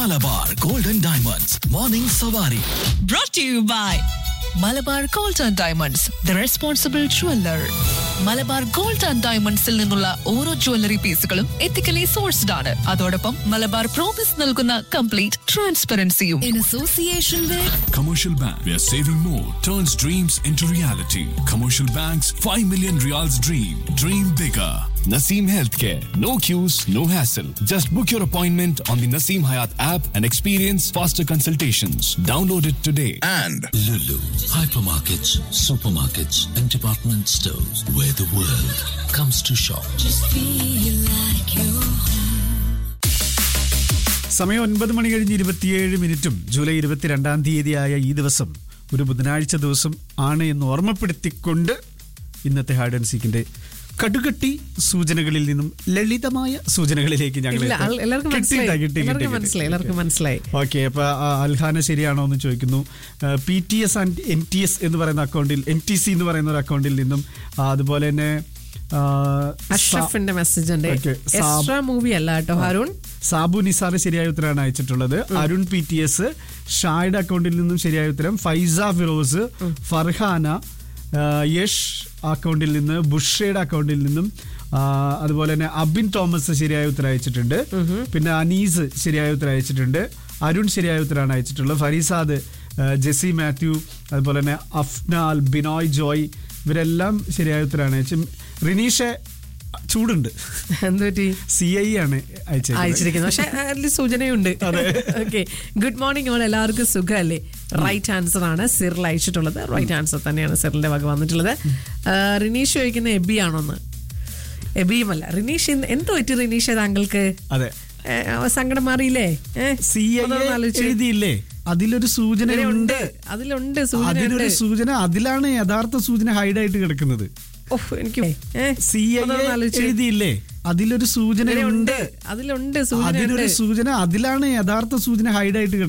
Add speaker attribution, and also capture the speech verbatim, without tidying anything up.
Speaker 1: Malabar golden diamonds morning സവാരി.
Speaker 2: Brought to you by Malabar gold and diamonds, the responsible jeweller. Malabar gold and ഡയമണ്ട്സിൽ നിന്നുള്ള ഓരോ jewellery പീസുകളും ethically sourced ആണ്. അതോടൊപ്പം മലബാർ പ്രോമിസ് നൽകുന്ന complete ട്രാൻസ്പെറൻസിയും. In association with
Speaker 3: Commercial Bank, where saving more turns dreams into reality. Commercial Bank's five million Riyals dream. Dream bigger. Naseem Healthcare. No queues, no hassle. Just book your appointment on the Naseem Hayat app and experience faster consultations. Download it today.
Speaker 1: And
Speaker 4: Lulu, hypermarkets, supermarkets, and department stores where the world comes to shop.
Speaker 5: സമയം ഒൻപത് മണി കഴിഞ്ഞ് ഇരുപത്തിയേഴ് മിനിറ്റും July ഇരുപത്തിരണ്ടാം തീയതിയായ ഈ ദിവസം ഒരു ബുധനാഴ്ച ദിവസം ആണ് എന്ന് ഓർമ്മപ്പെടുത്തിക്കൊണ്ട് ഇന്നത്തെ ഹാർഡ് ആൻഡ് സീക്കിന്റെ കടുകട്ടി സൂചനകളിൽ നിന്നും ലളിതമായ സൂചനകളിലേക്ക് ഞങ്ങൾ
Speaker 2: മനസ്സിലായി.
Speaker 5: ഓക്കെ, അപ്പൊ അൽഹാന ശരിയാണോ എന്ന് ചോദിക്കുന്നു. P T S and N T S എന്ന് പറയുന്ന അക്കൗണ്ടിൽ, എൻ ടി സി എന്ന് പറയുന്ന ഒരു അക്കൗണ്ടിൽ നിന്നും, അതുപോലെ തന്നെ
Speaker 2: അഷ്റഫിന്റെ മെസ്സേജ് ഉണ്ട്. എക്സ്ട്രാ മൂവി അല്ല കേട്ടോ ഹരുൺ.
Speaker 5: സാബു നിസാർ ശരിയായ ഉത്തരമാണ് അയച്ചിട്ടുള്ളത്. അരുൺ പി ടി എസ്, ഷായുടെ അക്കൗണ്ടിൽ നിന്നും ശരിയായ ഉത്തരം. ഫൈസ ഫിറോസ്, ഫർഹാന, യഷ് അക്കൗണ്ടിൽ നിന്ന്, ബുഷയുടെ അക്കൗണ്ടിൽ നിന്നും, അതുപോലെ തന്നെ അബിൻ തോമസ് ശരിയായ ഉത്തരം അയച്ചിട്ടുണ്ട്. പിന്നെ അനീസ് ശരിയായ ഉത്തരം അയച്ചിട്ടുണ്ട്. അരുൺ ശരിയായ ഉത്തരമാണ് അയച്ചിട്ടുള്ളത്. ഫരീസാദ്, ജെസി മാത്യു, അതുപോലെ തന്നെ അഫ്നാൽ, ബിനോയ് ജോയ്, ഇവരെല്ലാം ശരിയായ ഉത്തരമാണ് അയച്ചു. റിനീഷെ ചൂടുണ്ട്,
Speaker 2: എന്തുപറ്റി?
Speaker 5: സി ഐ ആണ്
Speaker 2: അയച്ചിരിക്കുന്നത്, പക്ഷെ അതിൽ സൂചനയുണ്ട്. ഓക്കെ, ഗുഡ് മോർണിംഗ് ഓൾ, എല്ലാവർക്കും സുഖമല്ലേ? റൈറ്റ് ആൻസർ ആണ് സിറിൽ അയച്ചിട്ടുള്ളത്. റൈറ്റ് ആൻസർ തന്നെയാണ് സിറിന്റെ വക വന്നിട്ടുള്ളത്. റിനീഷ് ചോദിക്കുന്ന എബി ആണോന്ന്. എബിയുമല്ല, റിനീഷ്. എന്ത് പറ്റി റിനീഷ് താങ്കൾക്ക്?
Speaker 5: അതെ,
Speaker 2: സങ്കടം മാറിയില്ലേ?
Speaker 5: C I എഴുതിയില്ലേ? അതിലൊരു സൂചന ഉണ്ട്,
Speaker 2: അതിലുണ്ട്
Speaker 5: അതിലൊരു സൂചന. അതിലാണ് യഥാർത്ഥ സൂചന ഹൈഡായിട്ട് കിടക്കുന്നത്.
Speaker 2: എനിക്ക്
Speaker 5: സി ഐ എഴുതിയില്ലേ? അതിലൊരു സൂചന ഉണ്ട്,
Speaker 2: അതിലുണ്ട്
Speaker 5: അതിലൊരു സൂചന. അതിലാണ് യഥാർത്ഥ സൂചന ഹൈഡായിട്ട് കിടക്കുന്നത്.